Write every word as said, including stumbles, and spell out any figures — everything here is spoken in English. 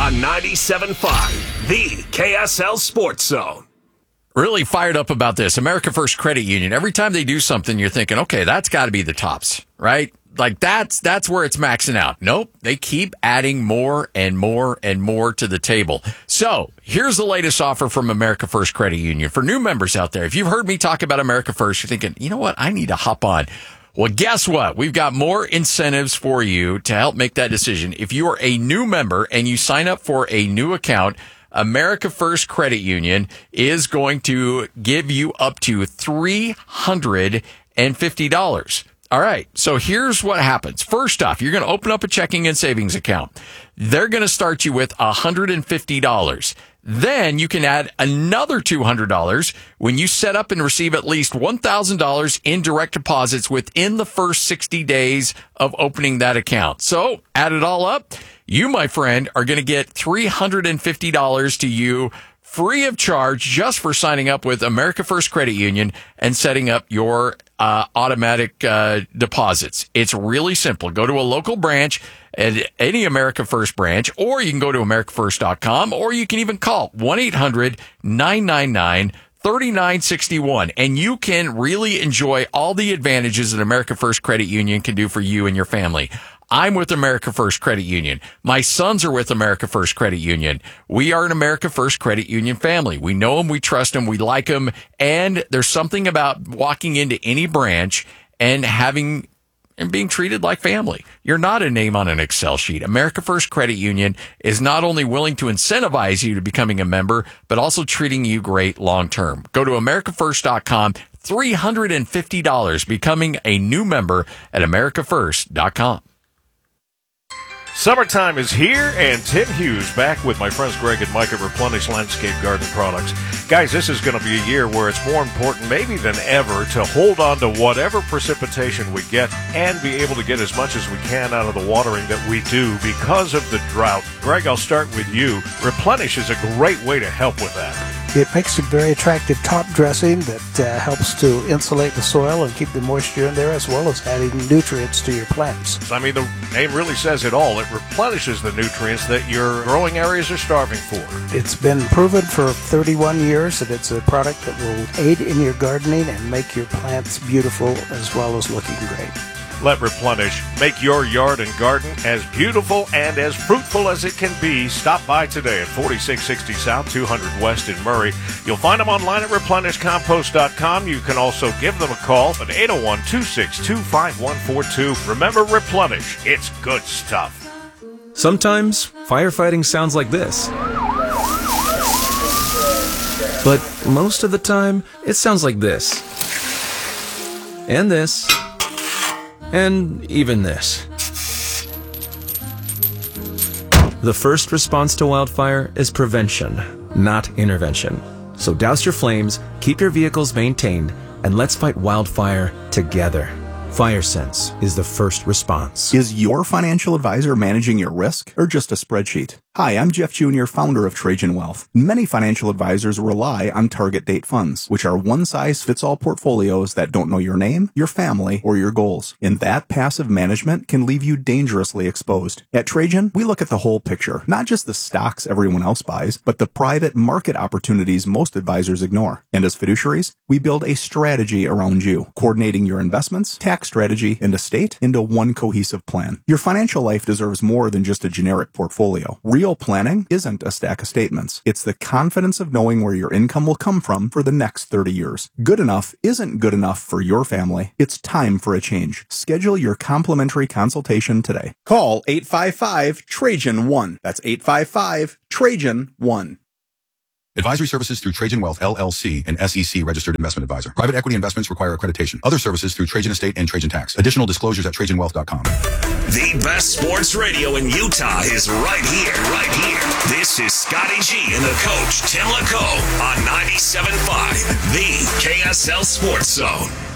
on ninety-seven point five, the K S L Sports Zone. Really fired up about this. America First Credit Union. Every time they do something, you're thinking, okay, that's got to be the tops, right? Like that's that's where it's maxing out. Nope. They keep adding more and more and more to the table. So here's the latest offer from America First Credit Union. For new members out there, if you've heard me talk about America First, you're thinking, you know what? I need to hop on. Well, guess what? We've got more incentives for you to help make that decision. If you are a new member and you sign up for a new account, America First Credit Union is going to give you up to three hundred fifty dollars. All right. So here's what happens. First off, you're going to open up a checking and savings account. They're going to start you with one hundred fifty dollars. Then you can add another two hundred dollars when you set up and receive at least one thousand dollars in direct deposits within the first sixty days of opening that account. So add it all up. You, my friend, are going to get three hundred fifty dollars to you free of charge just for signing up with America First Credit Union and setting up your uh, automatic uh, deposits. It's really simple. Go to a local branch at any America First branch, or you can go to america first dot com, or you can even call one eight hundred nine nine nine three nine six one, and you can really enjoy all the advantages that America First Credit Union can do for you and your family. I'm with America First Credit Union. My sons are with America First Credit Union. We are an America First Credit Union family. We know them, we trust them, we like them, and there's something about walking into any branch and having and being treated like family. You're not a name on an Excel sheet. America First Credit Union is not only willing to incentivize you to becoming a member, but also treating you great long term. Go to america first dot com, three hundred fifty dollars becoming a new member at america first dot com. Summertime is here, and Tim Hughes back with my friends Greg and Mike at Replenish Landscape Garden Products. Guys, this is going to be a year where it's more important maybe than ever to hold on to whatever precipitation we get and be able to get as much as we can out of the watering that we do because of the drought. Greg, I'll start with you. Replenish is a great way to help with that. It makes a very attractive top dressing that uh, helps to insulate the soil and keep the moisture in there, as well as adding nutrients to your plants. I mean, the name really says it all. It replenishes the nutrients that your growing areas are starving for. It's been proven for thirty-one years that it's a product that will aid in your gardening and make your plants beautiful as well as looking great. Let Replenish make your yard and garden as beautiful and as fruitful as it can be. Stop by today at forty-six sixty South, two hundred West in Murray. You'll find them online at replenish compost dot com. You can also give them a call at eight oh one, two six two, five one four two. Remember, Replenish. It's good stuff. Sometimes firefighting sounds like this. But most of the time, it sounds like this. And this. And even this. The first response to wildfire is prevention, not intervention. So douse your flames, keep your vehicles maintained, and let's fight wildfire together. FireSense is the first response. Is your financial advisor managing your risk or just a spreadsheet? Hi, I'm Jeff Junior, founder of Trajan Wealth. Many financial advisors rely on target date funds, which are one-size-fits-all portfolios that don't know your name, your family, or your goals. And that passive management can leave you dangerously exposed. At Trajan, we look at the whole picture, not just the stocks everyone else buys, but the private market opportunities most advisors ignore. And as fiduciaries, we build a strategy around you, coordinating your investments, tax strategy, and estate into one cohesive plan. Your financial life deserves more than just a generic portfolio. Real planning isn't a stack of statements. It's the confidence of knowing where your income will come from for the next thirty years. Good enough isn't good enough for your family. It's time for a change. Schedule your complimentary consultation today. Call eight five five, Trajan one. That's eight five five, Trajan one. Advisory services through Trajan Wealth, L L C, an S E C registered investment advisor. Private equity investments require accreditation. Other services through Trajan Estate and Trajan Tax. Additional disclosures at trajan wealth dot com. The best sports radio in Utah is right here, right here. This is Scotty G and the coach, Tim LaCoe, on ninety-seven point five, the K S L Sports Zone.